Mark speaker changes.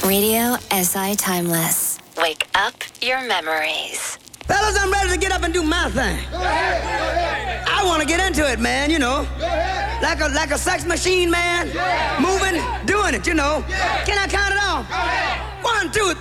Speaker 1: Radio SI Timeless. Wake up your memories.
Speaker 2: Fellas, I'm ready to get up and do my thing. I want to get into it, man, you know. Like a sex machine, man. Moving, doing it, you know. Can I count it off? 1, 2,